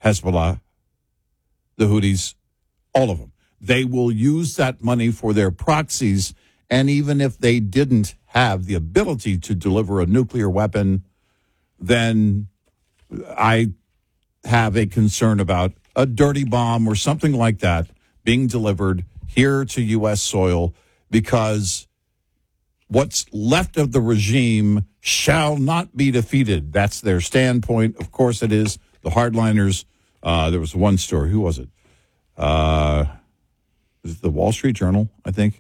Hezbollah, the Houthis, all of them. They will use that money for their proxies, and even if they didn't have the ability to deliver a nuclear weapon, then I have a concern about a dirty bomb or something like that being delivered here to U.S. soil, because what's left of the regime shall not be defeated. That's their standpoint. Of course it is. The hardliners, there was one story. Who was it? Was it the Wall Street Journal, I think?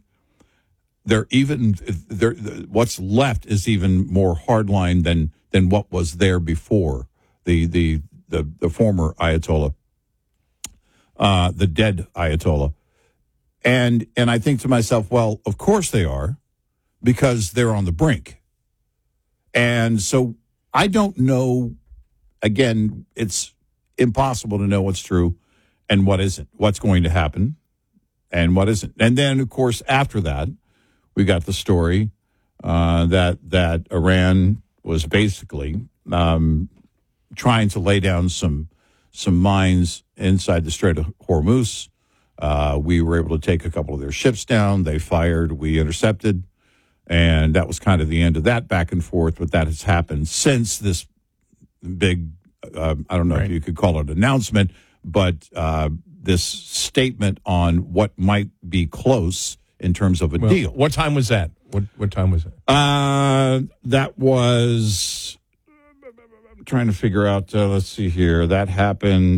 What's left is even more hardline than what was there before. The former Ayatollah, the dead Ayatollah. And I think to myself, well, of course they are, because they're on the brink. And so I don't know. Again, it's impossible to know what's true and what isn't, what's going to happen and what isn't. And then, of course, after that, we got the story that Iran was basically trying to lay down some mines inside the Strait of Hormuz. We were able to take a couple of their ships down. They fired. We intercepted. And that was kind of the end of that back and forth. But that has happened since this big, I don't know if you could call it announcement, but this statement on what might be close in terms of a deal. What time was that? What time was it? That was, I'm trying to figure out, let's see here. That happened,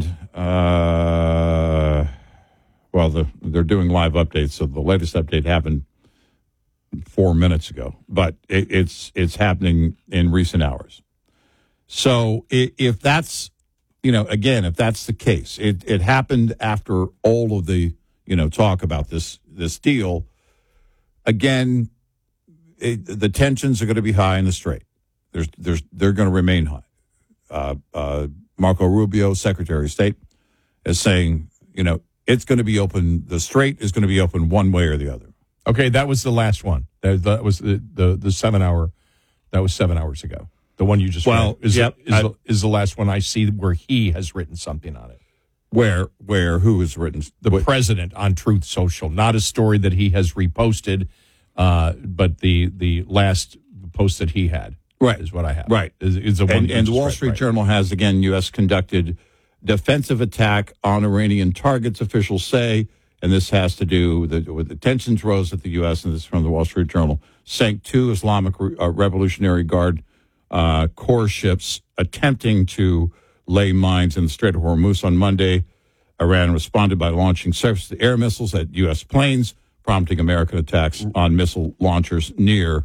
they're doing live updates, so the latest update happened 4 minutes ago, but it's happening in recent hours. So if that's, if that's the case, it happened after all of the, talk about this deal. Again, the tensions are going to be high in the Strait. They're going to remain high. Marco Rubio, Secretary of State, is saying, it's going to be open. The Strait is going to be open one way or the other. Okay, that was the last one. That was the 7 hour. That was 7 hours ago. The one you just read is the last one I see where he has written something on it. Where who has written? The president on Truth Social. Not a story that he has reposted, but the last post that he had. Right. Is what I have. Right. Is the one. And the Wall Street Journal has, again, U.S. conducted defensive attack on Iranian targets, officials say. And this has to do with the tensions rose at the U.S., and this is from the Wall Street Journal. Sank 2 Islamic Revolutionary Guard core ships attempting to lay mines in the Strait of Hormuz on Monday. Iran responded by launching surface-to-air missiles at U.S. planes, prompting American attacks on missile launchers near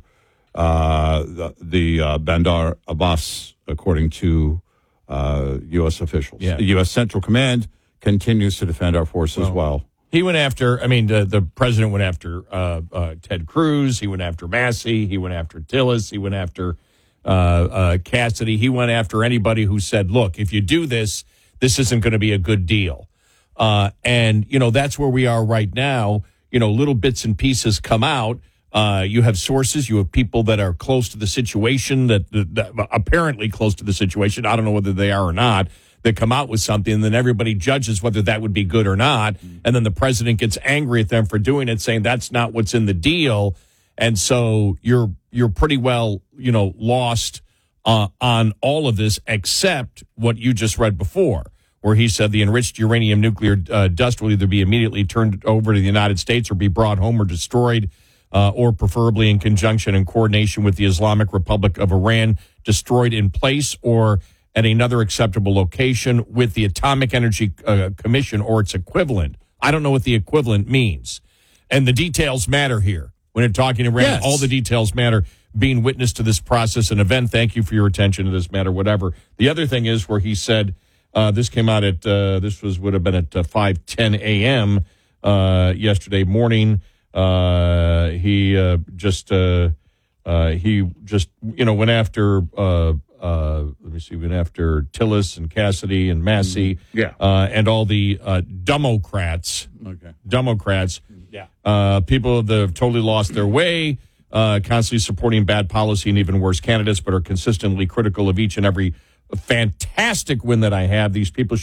the Bandar Abbas, according to U.S. officials. Yeah. The U.S. Central Command continues to defend our forces well. He went after, the president went after Ted Cruz. He went after Massey. He went after Tillis. He went after Cassidy. He went after anybody who said, look, if you do this, this isn't going to be a good deal. And that's where we are right now. Little bits and pieces come out. You have sources. You have people that are close to the situation, that apparently close to the situation. I don't know whether they are or not. That come out with something, and then everybody judges whether that would be good or not. And then the president gets angry at them for doing it, saying that's not what's in the deal. And so you're pretty well, lost on all of this, except what you just read before, where he said the enriched uranium nuclear dust will either be immediately turned over to the United States or be brought home or destroyed, or preferably in conjunction and coordination with the Islamic Republic of Iran, destroyed in place or at another acceptable location with the Atomic Energy Commission or its equivalent. I don't know what the equivalent means. And the details matter here. When you're talking Iran, yes. All the details matter. Being witness to this process and event, thank you for your attention to this matter, whatever. The other thing is where he said, this came out at, would have been at 5:10 a.m. Yesterday morning. He just went after, went after Tillis and Cassidy and Massey, and all the Democrats. Okay. Democrats. Yeah. People that have totally lost their way, constantly supporting bad policy and even worse candidates, but are consistently critical of each and every fantastic win that I have. These people